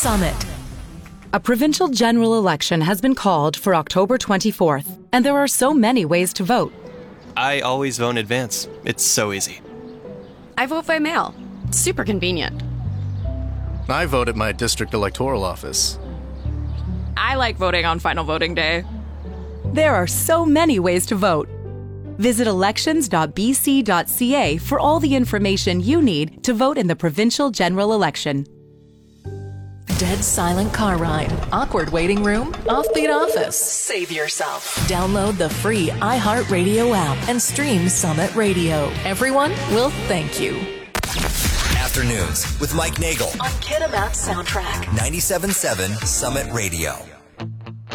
Summit. A provincial general election has been called for October 24th, and there are so many ways to vote. I always vote in advance. It's so easy. I vote by mail. It's super convenient. I vote at my district electoral office. I like voting on final voting day. There are so many ways to vote. Visit elections.bc.ca for all the information you need to vote in the provincial general election. Dead silent car ride, awkward waiting room, offbeat office. Save yourself. Download the free iHeartRadio app and stream Summit Radio. Everyone will thank you. Afternoons with Mike Nagel On Kinamat Soundtrack. 97.7 Summit Radio.